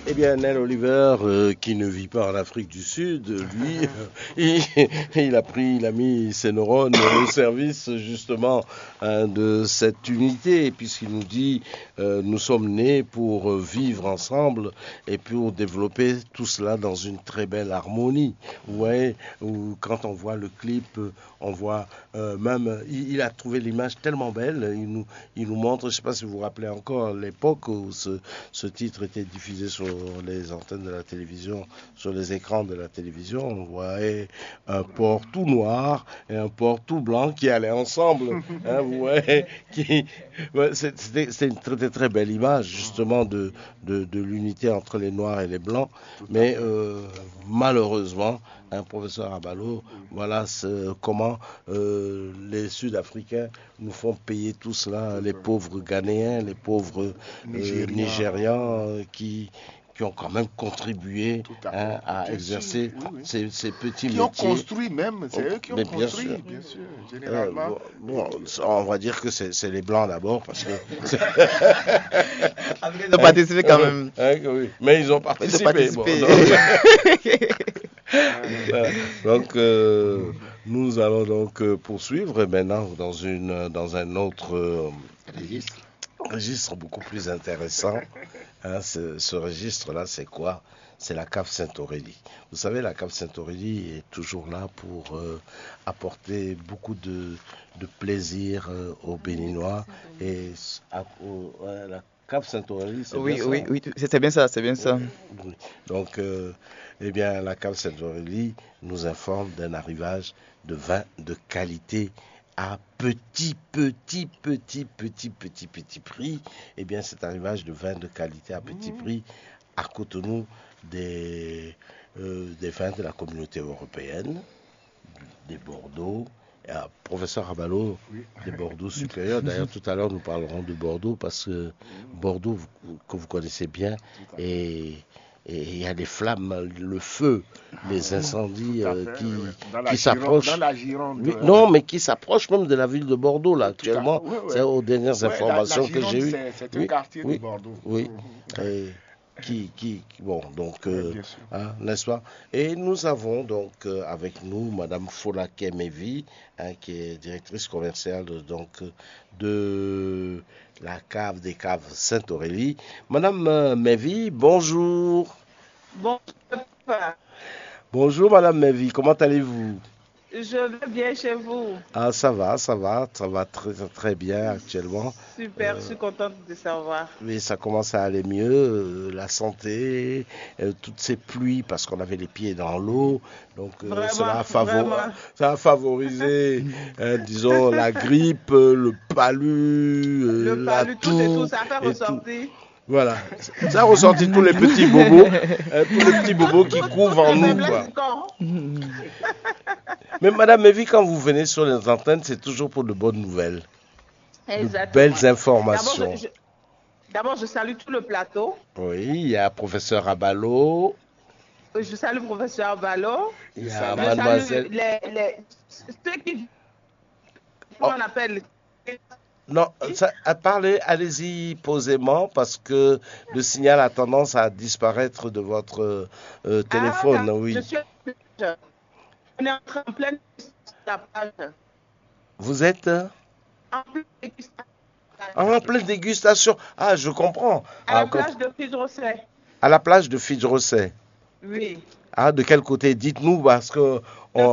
Eh bien, Nel Oliver, qui ne vit pas en Afrique du Sud, lui, il a mis ses neurones au service justement de cette unité, puisqu'il nous dit nous sommes nés pour vivre ensemble et pour développer tout cela dans une très belle harmonie. Ouais, où quand on voit le clip, on voit même, il a trouvé l'image tellement belle, il nous montre, je ne sais pas si vous vous rappelez encore l'époque où ce titre était diffusé sur les antennes de la télévision, sur les écrans de la télévision, on voyait un port tout noir et un port tout blanc qui allaient ensemble. Hein, vous voyez, c'était une très, très belle image justement de l'unité entre les noirs et les blancs. Mais malheureusement, un professeur Abalo, voilà comment les Sud-Africains nous font payer tout cela, les pauvres Ghanéens, les pauvres Nigérians qui ont quand même contribué à exercer ces petits métiers. Qui ont construit même, c'est eux qui ont construit, bien sûr, généralement. On va dire que c'est les Blancs d'abord, parce que... Ils ont participé quand même. Oui, mais ils ont participé. Donc, nous allons donc poursuivre maintenant dans un autre registre beaucoup plus intéressant. Hein, ce registre-là, c'est quoi? C'est la cave Saint-Aurélie. Vous savez, la cave Saint-Aurélie est toujours là pour apporter beaucoup de plaisir aux Béninois. Et la cave Saint-Aurélie, c'est bien ça? Oui, c'est bien ça, c'est bien ça. Donc, eh bien, la cave Saint-Aurélie nous informe d'un arrivage de vin de qualité à petit prix. Eh bien, cet arrivage de vin de qualité à petit prix à Cotonou des vins de la communauté européenne, des Bordeaux. Professeur Abalo, des Bordeaux supérieurs. D'ailleurs, tout à l'heure, nous parlerons de Bordeaux parce que Bordeaux, que vous connaissez bien, et il y a des flammes, le feu, les incendies qui s'approchent. Dans la Gironde. Oui, non, mais qui s'approchent même de la ville de Bordeaux, là, actuellement. C'est aux dernières informations que j'ai eues. C'est un quartier de Bordeaux. Oui. Bon, donc, n'est-ce pas? Et nous avons donc avec nous Madame Folake Mevi, qui est directrice commerciale donc de la cave des caves Saint-Aurélie. Madame Mevi, bonjour. Bonjour. Bonjour Madame Mevi, comment allez-vous? Je vais bien chez vous. Ah, ça va très, très bien actuellement. Super, je suis contente de savoir. Mais ça commence à aller mieux, la santé, toutes ces pluies, parce qu'on avait les pieds dans l'eau, donc ça a favorisé, disons, la grippe, le palu, la toux, ça fait ressortir. Voilà, ça a ressorti tous les petits bobos qui couvrent en nous, quoi. Mais Madame Mevi, quand vous venez sur les antennes, c'est toujours pour de bonnes nouvelles, de belles informations. D'abord, je salue tout le plateau. Oui, il y a professeur Abalo. Je salue le professeur Abalo. Il y a mademoiselle... ceux qui... Comment on appelle? Non, allez-y posément parce que le signal a tendance à disparaître de votre téléphone. Oui. On est en pleine dégustation. Vous êtes en pleine dégustation. Ah, je comprends. À la plage de Fidrosset. À la plage de Fidrosset. Oui. Ah, de quel côté? Dites-nous parce que...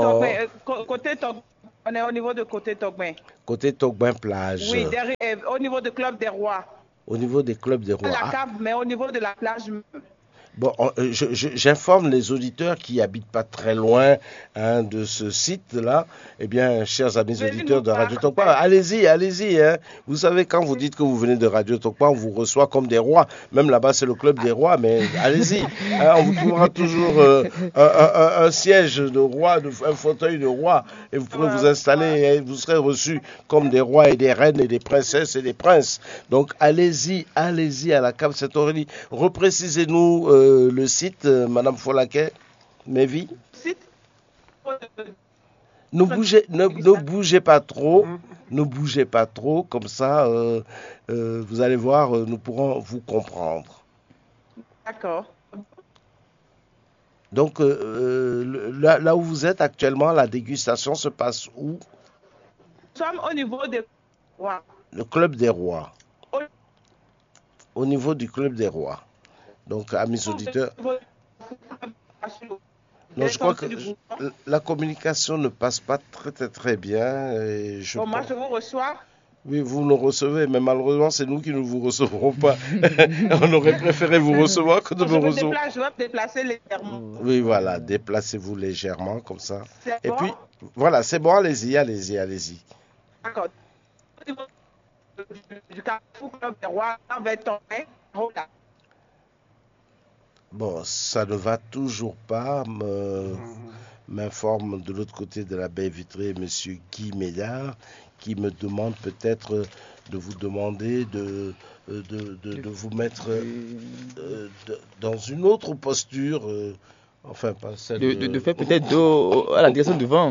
On est au niveau de côté Togben. Côté Togben plage. Oui, au niveau du Club des Rois. Au niveau des clubs des Rois. La cave, mais au niveau de la plage. Bon, j'informe les auditeurs qui habitent pas très loin de ce site-là. Eh bien, chers amis auditeurs de Radio Tokpa, allez-y. Hein. Vous savez, quand vous dites que vous venez de Radio Tokpa, on vous reçoit comme des rois. Même là-bas, c'est le club des rois, mais allez-y. Hein, on vous trouvera toujours un siège de roi, un fauteuil de roi, et vous pourrez vous installer et vous serez reçus comme des rois et des reines et des princesses et des princes. Donc, allez-y à la cave Saint-Aurélie. Reprécisez-nous le site, Madame Folake Mevi. Ne bougez pas trop, comme ça, vous allez voir, nous pourrons vous comprendre. D'accord. Donc, là où vous êtes actuellement, la dégustation se passe où? Nous sommes au niveau des rois. Le Club des Rois. Au Au niveau du Club des Rois. Donc, amis auditeurs, non, je crois que la communication ne passe pas très bien. Et Moi, je vous reçois. Oui, vous nous recevez, mais malheureusement, c'est nous qui ne vous recevrons pas. On aurait préféré vous recevoir que de vous recevoir. Je vais me déplacer légèrement. Oui, voilà, déplacez-vous légèrement, comme ça. Et puis, voilà, c'est bon, allez-y. D'accord. Au niveau du Carrefour Club des Rois, on va tomber. Bon, ça ne va toujours pas, m'informe de l'autre côté de la baie vitrée M. Guy Médard, qui me demande peut-être de vous demander de vous mettre dans une autre posture, enfin pas celle de faire peut-être dos à la direction du vent.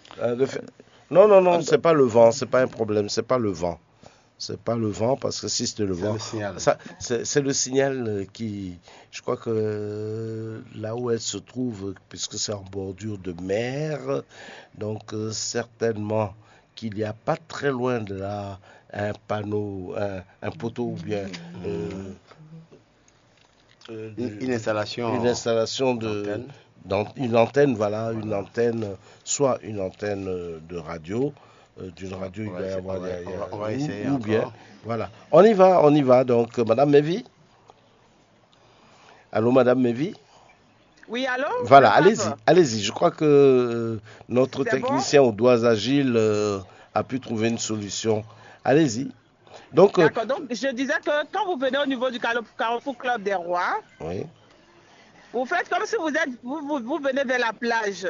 Non, c'est pas le vent, c'est pas un problème, c'est pas le vent. C'est pas le vent, parce que si c'était le vent, c'est le signal qui, je crois que là où elle se trouve, puisque c'est en bordure de mer, donc certainement qu'il n'y a pas très loin de là un panneau, un poteau ou bien une installation une antenne, voilà, soit une antenne de radio. D'une radio, il va y avoir on va essayer ou bien, voilà. On y va. Donc, Madame Mévi. Allô, Madame Mévi. Oui, allô. Voilà, allez-y. Je crois que notre technicien aux doigts agiles a pu trouver une solution. Allez-y. Donc, d'accord. Donc, je disais que quand vous venez au niveau du Carrefour Club des Rois, oui. Vous faites comme si vous venez vers la plage.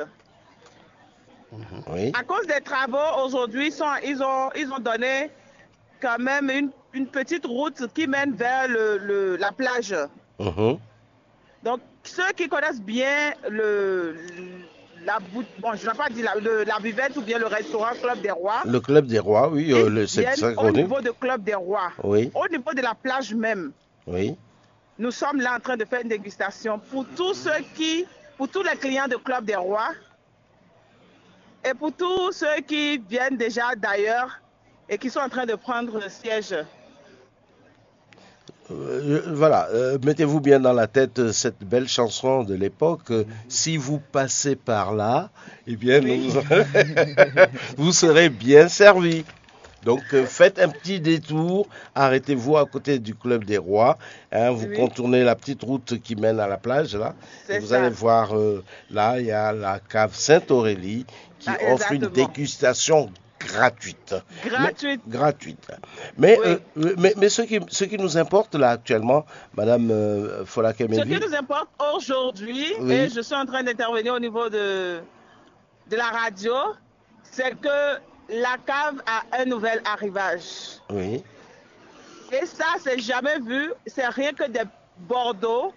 Oui. À cause des travaux aujourd'hui, ils ont donné quand même une petite route qui mène vers la plage. Donc, ceux qui connaissent bien je ne vais pas dire la buvette ou bien le restaurant Club des Rois. Le Club des Rois, oui, c'est ça qu'on dit. Au niveau du Club des Rois, oui. Au niveau de la plage même, oui. Nous sommes là en train de faire une dégustation pour tous les clients du Club des Rois et pour tous ceux qui viennent déjà d'ailleurs et qui sont en train de prendre siège. Voilà, mettez-vous bien dans la tête cette belle chanson de l'époque. Si vous passez par là, eh bien, oui. Vous serez bien servi. Donc, faites un petit détour, arrêtez-vous à côté du Club des Rois, vous contournez la petite route qui mène à la plage, là, et vous allez voir, là, il y a la cave Sainte-Aurélie qui offre une dégustation gratuite. Gratuite. Mais ce qui nous importe là actuellement, Madame Folake-Mendy. Ce qui nous importe aujourd'hui, et je suis en train d'intervenir au niveau de la radio, c'est que la cave a un nouvel arrivage. Oui. Et ça, c'est jamais vu. C'est rien que des Bordeaux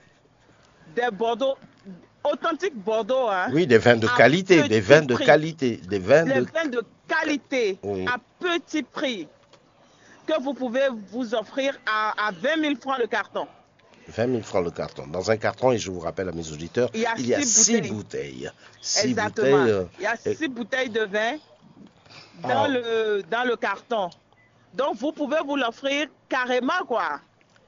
authentiques Bordeaux. Oui, des vins de qualité, des vins de qualité. Des vins de qualité à petit prix que vous pouvez vous offrir à 20 000 francs le carton. 20 000 francs le carton. Dans un carton, et je vous rappelle à mes auditeurs, il y a 6 bouteilles. Exactement. Il y a 6 bouteilles de vin dans le carton. Donc, vous pouvez vous l'offrir carrément, quoi.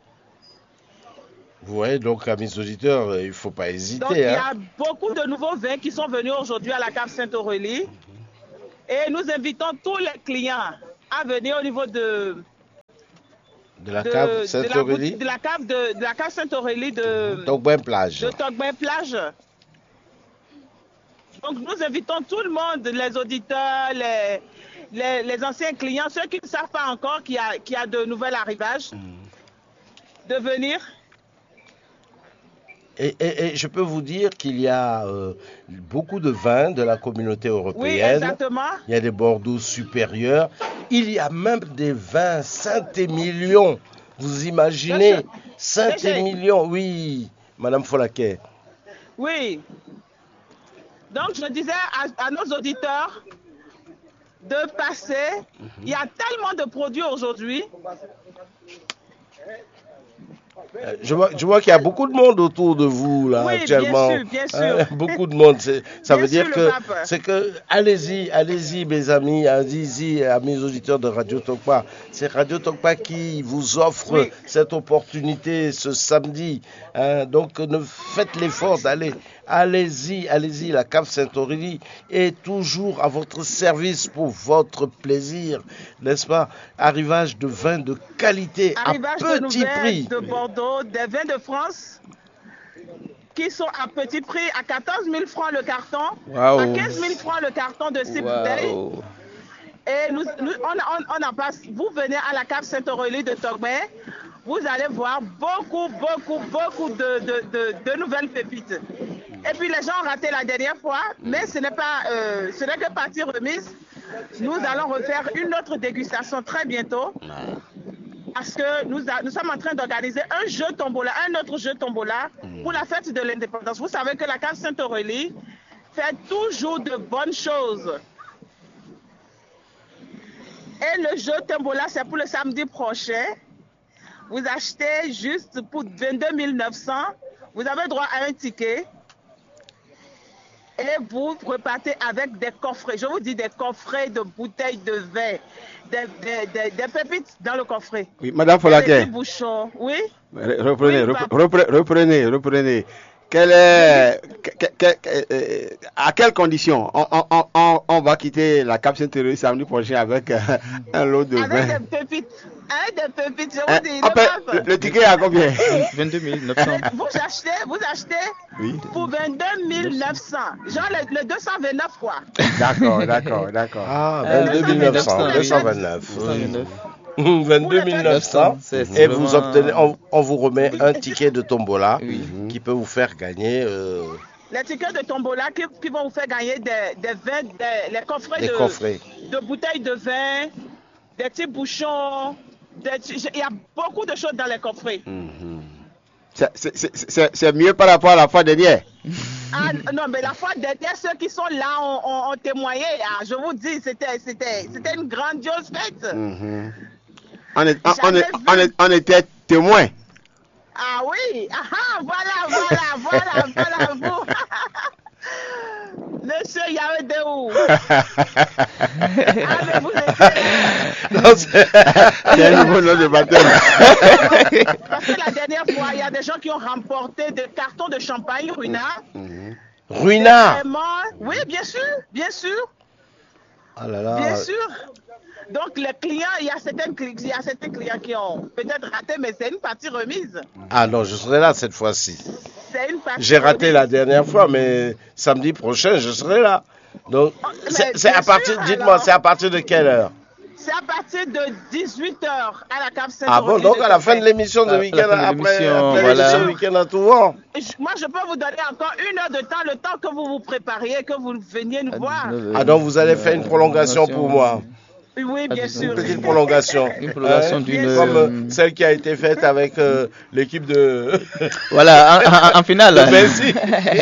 Vous voyez, donc, à mes auditeurs, il ne faut pas hésiter. Donc, il y a beaucoup de nouveaux vins qui sont venus aujourd'hui à la cave Sainte-Aurélie. Et nous invitons tous les clients à venir au niveau de la cave Sainte-Aurélie. De la cave Sainte-Aurélie de Togben-Plage. De Togben-Plage. Donc, nous invitons tout le monde, les auditeurs, les anciens clients, ceux qui ne savent pas encore qu'il y a de nouveaux arrivages, de venir. Et je peux vous dire qu'il y a beaucoup de vins de la communauté européenne. Oui, exactement. Il y a des Bordeaux supérieurs. Il y a même des vins Saint-Émilion. Vous imaginez Saint-Émilion, oui, Madame Folake. Oui. Donc, je disais à nos auditeurs de passer. Il y a tellement de produits aujourd'hui Je vois qu'il y a beaucoup de monde autour de vous là Oui, actuellement. bien sûr. Beaucoup de monde. Ça veut Bien dire sûr, que allez-y mes amis, allez-y amis auditeurs de Radio Tokpa. C'est Radio Tokpa qui vous offre cette opportunité ce samedi. Donc ne faites l'effort d'aller. Allez-y, la cave Saint-Aurélie est toujours à votre service pour votre plaisir, n'est-ce pas? Arrivage de vins de qualité à petit prix. De Bordeaux, des vins de France qui sont à petit prix, à 14 000 francs le carton, à 15 000 francs le carton de 6 bouteilles. Et on en passe. Vous venez à la cave Saint-Aurélie de Togmé, vous allez voir beaucoup de nouvelles pépites. Et puis les gens ont raté la dernière fois, mais ce n'est que partie remise. Nous allons refaire une autre dégustation très bientôt. Parce que nous sommes en train d'organiser un autre jeu tombola pour la fête de l'indépendance. Vous savez que la cave Saint-Aurélie fait toujours de bonnes choses. Et le jeu tombola, c'est pour le samedi prochain. Vous achetez juste pour 22 900. Vous avez droit à un ticket. Et vous repartez avec des coffrets. Je vous dis des coffrets de bouteilles de vin, des pépites dans le coffret. Oui, Madame Folaké. Des petits bouchons, oui. Reprenez. À quelles conditions on va quitter la cave Saint-Aurélie samedi prochain avec un lot de vin? Avec des pépites. Des pépites, je vous dis. Le ticket est à combien? 22 900. Vous achetez pour 22 900. Genre le 229 quoi. D'accord. Ah, 22 900, 229. 22 900 et vous obtenez, on vous remet un ticket de tombola qui peut vous faire gagner. Les tickets de tombola qui vont vous faire gagner des vins, les coffrets de bouteilles de vin, des petits bouchons. Il y a beaucoup de choses dans les coffrets. C'est mieux par rapport à la fois dernière. Ah non, mais la fois dernière, ceux qui sont là ont témoigné. Ah, je vous dis, c'était une grandiose fête. On était témoins. Ah oui, voilà vous. Monsieur Yaoudéou. Mais vous étiez C'est un nouveau nom de baptême. Parce que la dernière fois, il y a des gens qui ont remporté des cartons de champagne Ruina. Ruina. Oui, bien sûr. Ah là là. Bien sûr. Donc les clients, il y a certains clients qui ont peut-être raté, mais c'est une partie remise. Ah non, je serai là cette fois-ci. C'est une partie J'ai raté remise. la dernière fois, mais samedi prochain, je serai là. Donc, c'est à partir, dites-moi, c'est à partir de quelle heure? C'est à partir de 18h à la cave Saint-Aurélie. Ah bon, donc à la fin de l'émission de week-end, après l'émission de week-end à Touvent. Moi, je peux vous donner encore 1 heure de temps, le temps que vous vous prépariez, que vous veniez nous voir. Ah donc vous allez faire une prolongation pour moi? Oui, bien sûr. Une petite prolongation. Une prolongation d'une... Comme celle qui a été faite avec l'équipe de... Voilà, en finale. Merci.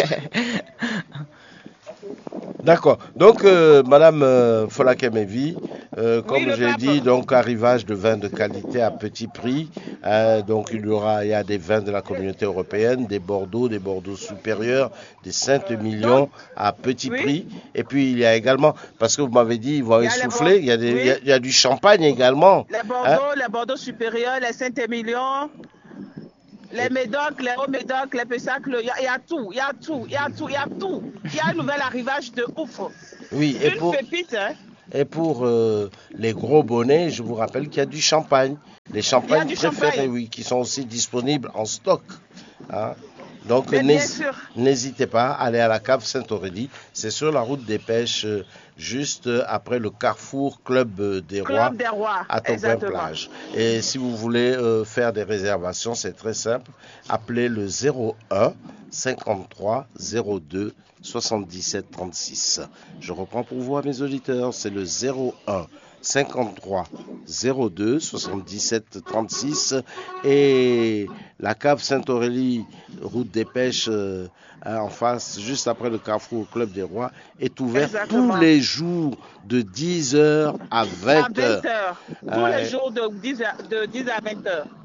D'accord. Donc, Madame Folaké-Mévi, comme j'ai dit, donc arrivage de vins de qualité à petit prix. Donc, il y a des vins de la communauté européenne, des Bordeaux supérieurs, des Saint-Émilion à petit prix. Et puis, il y a également, parce que vous m'avez dit, ils vont essouffler, il y a du champagne également. Les Bordeaux supérieurs, les Saint-Émilion. Les médocs, les hauts-médocs, les Pessac, il y a tout. Il y a un nouvel arrivage de ouf. Oui, pépite, hein. Et pour les gros bonnets, je vous rappelle qu'il y a du champagne. Les champagnes préférés, oui, qui sont aussi disponibles en stock. Hein. Donc, n'hésitez pas à aller à la cave Saint-Aurélie. C'est sur la route des Pêches, juste après le carrefour Club des Rois à Togouin-Plage. Et si vous voulez faire des réservations, c'est très simple. Appelez le 01 53 02 77 36. Je reprends pour vous, à mes auditeurs, c'est le 01 53 02 77 36 et la cave Saint-Aurélie, route des Pêches, en face, juste après le carrefour au Club des Rois, est ouvert tous les jours de 10h à 20h. Tous les jours de 10h à 20h.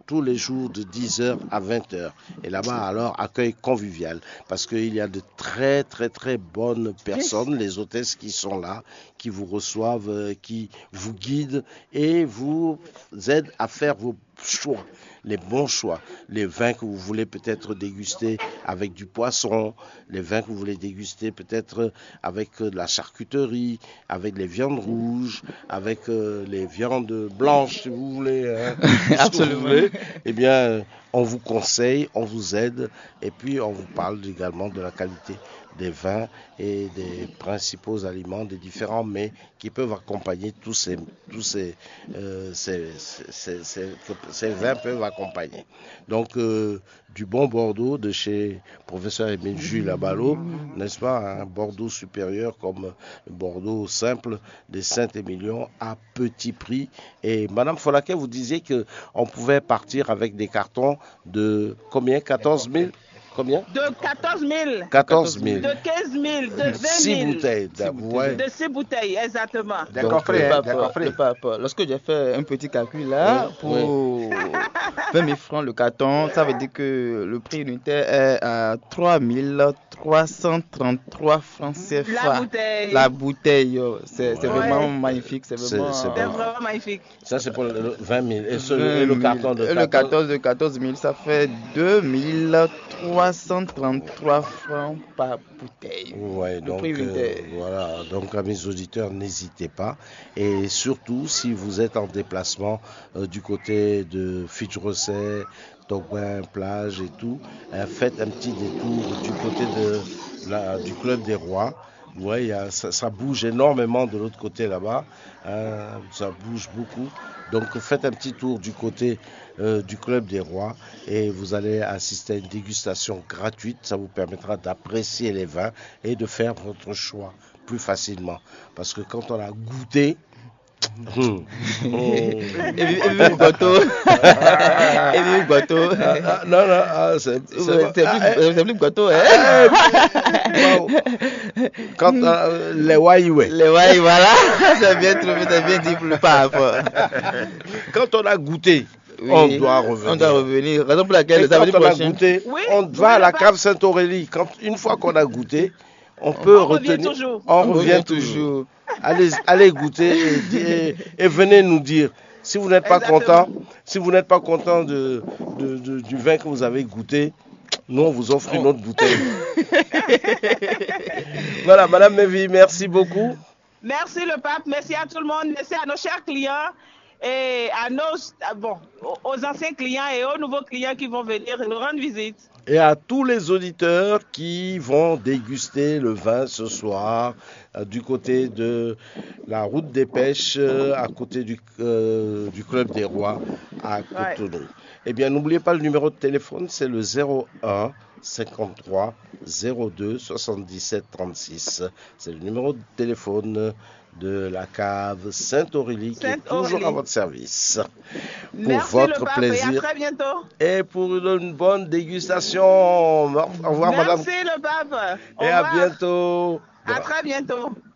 tous les jours de 10h à 20h. Et là-bas, alors, accueil convivial, parce qu'il y a de très, très, très bonnes personnes, les hôtesses qui sont là, qui vous reçoivent, qui vous guident et vous aident à faire vos choix, les bons choix, les vins que vous voulez peut-être déguster avec du poisson, les vins que vous voulez déguster peut-être avec de la charcuterie, avec les viandes rouges, avec les viandes blanches si vous voulez, hein, Absolument. vous voulez. Eh bien, on vous conseille, on vous aide et puis on vous parle également de la qualité des vins et des principaux aliments, des différents mets qui peuvent accompagner tous ces vins peuvent accompagner. Donc du bon Bordeaux de chez professeur Émile Jules Labalo, n'est-ce pas, un Bordeaux supérieur comme le Bordeaux simple des Saint-Émilion à petit prix. Et Madame Folaquet, vous disiez que on pouvait partir avec des cartons de combien, 14 000? Combien? De 14 000. 14 000. De 15 000, de 20 000. 6 bouteilles. Ouais. De 6 bouteilles, exactement. D'accord, frère. Le pape, lorsque j'ai fait un petit calcul là, pour 20 000 francs le carton, ça veut dire que le prix unitaire est à 3 333 francs CFA. La bouteille, c'est vraiment magnifique. C'est vraiment magnifique. Ça, c'est pour le 20 000. Et le carton de 14 000. Le carton de 14 000, ça fait 2 333 francs par bouteille. Ouais, donc voilà. Donc, à mes auditeurs, n'hésitez pas. Et surtout, si vous êtes en déplacement du côté de Fitch-Rosset, Toquin, plage et tout, faites un petit détour du côté du Club des Rois. Ouais, ça bouge énormément de l'autre côté là-bas. Ça bouge beaucoup. Donc faites un petit tour du côté du Club des Rois et vous allez assister à une dégustation gratuite. Ça vous permettra d'apprécier les vins et de faire votre choix plus facilement. Parce que quand on a goûté... Et vive gâteau. Et vive gâteau. Non, c'est plus gâteau, hein. Quand les waïoués. Les waïoués, voilà. C'est bien trouvé, c'est bien dit pour le pape. Quand on a goûté, oui, on doit revenir. On doit revenir. Raison pour laquelle, quand on a goûté, on va à la cave Saint-Aurélie. Une fois qu'on a goûté, on peut retenir. On revient toujours. Allez goûter et venez nous dire. Si vous n'êtes pas content, du vin que vous avez goûté, nous on vous offre une autre bouteille. Voilà, Madame Mévi, merci beaucoup. Merci le pape, merci à tout le monde, merci à nos chers clients et à aux anciens clients et aux nouveaux clients qui vont venir nous rendre visite. Et à tous les auditeurs qui vont déguster le vin ce soir du côté de la route des pêches, à côté du Club des Rois à Cotonou. Ouais. Eh bien, n'oubliez pas le numéro de téléphone, c'est le 01 53 02 77 36. C'est le numéro de téléphone de la cave Saint-Aurélie qui est toujours à votre service. Merci pour votre plaisir. Et à très bientôt. Et pour une bonne dégustation. Au revoir, Merci madame. Merci le pape. Et à bientôt. À très bientôt.